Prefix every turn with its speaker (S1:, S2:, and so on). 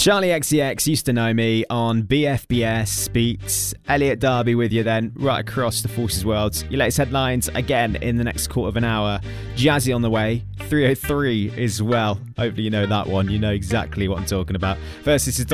S1: Charlie XCX used to know me on BFBS Beats. Elliot Darby with you then, right across the Forces world. Your latest headlines again in the next quarter of an hour. Jazzy on the way, 303 as well. Hopefully you know that one. You know exactly what I'm talking about. First, this is